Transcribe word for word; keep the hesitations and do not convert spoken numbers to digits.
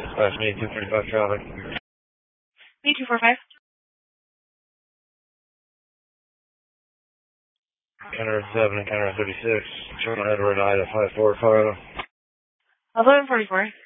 Dispatch me two forty-five traffic. Me two forty-five. Counter seven and counter thirty-six. Turn ahead right eye to five four Colorado. eleven forty-four.